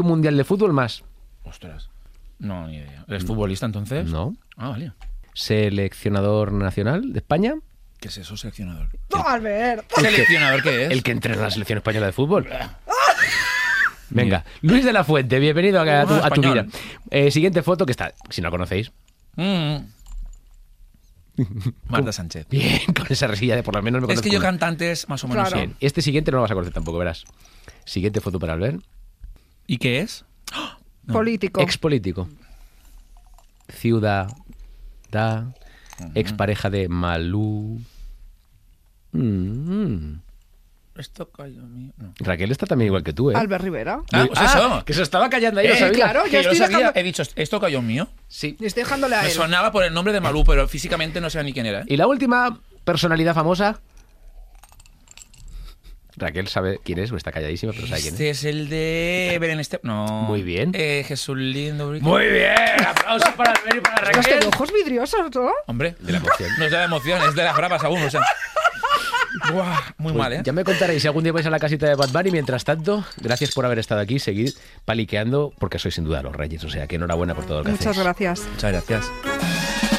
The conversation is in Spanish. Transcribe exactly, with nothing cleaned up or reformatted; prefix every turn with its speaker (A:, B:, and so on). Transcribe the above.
A: mundial de fútbol más.
B: Ostras. No, ni idea. ¿Eres futbolista entonces?
A: No.
B: Ah, vale.
A: Seleccionador nacional de España.
B: ¿Qué es eso, seleccionador?
C: No, Albert.
B: ¿Seleccionador qué es?
A: El que entrena la selección española de fútbol. Venga, Luis de la Fuente, bienvenido a, a tu, a tu vida. Eh, siguiente foto que está, si no la conocéis.
B: Mm. Marta Sánchez.
A: Bien, con esa resilla de por lo menos me
B: Es
A: conozco
B: que yo
A: una.
B: cantantes más o menos
C: Claro.
B: sé.
A: Bien, este siguiente no lo vas a conocer tampoco, verás. Siguiente foto para Albert.
B: ¿Y qué es? No.
C: Político.
A: Ex político. Ciudad. Da.
B: Ujú.
A: Ex pareja de Malú. Mm.
B: Esto cayó mío. No.
A: Raquel está también igual que tú, ¿eh?
C: Albert Rivera.
B: Ah, pues eso.
A: Que se estaba callando ahí,
B: Eh,
A: lo sabía.
C: claro.
B: Que
C: yo
B: yo lo
C: estoy
B: sabía.
C: dejando-
B: He dicho, ¿esto cayó mío?
A: Sí.
C: Y estoy dejándole a
B: Me
C: él.
B: sonaba por el nombre de Malú, pero físicamente no sé ni quién era. ¿eh?
A: Y la última personalidad famosa. Raquel sabe quién es, o está calladísima, pero sabe quién
B: Este
A: es.
B: es el de Belén Esteban. No.
A: Muy bien.
B: Eh, Jesús Lindo.
A: Muy bien, aplausos para Albert y para
C: Ostras,
A: Raquel.
C: tengo ojos vidriosos, ¿no?
B: Hombre,
A: De la emoción.
B: no es de la emoción, es de las bravas aún, o sea. Buah, muy
A: Pues
B: mal, ¿eh?
A: ya me contaréis si algún día vais a la casita de Bad Bunny. Mientras tanto, gracias por haber estado aquí. Seguid paliqueando porque sois sin duda los reyes. O sea, que enhorabuena por todo lo que
C: Muchas
A: hacéis.
C: gracias.
B: Muchas gracias.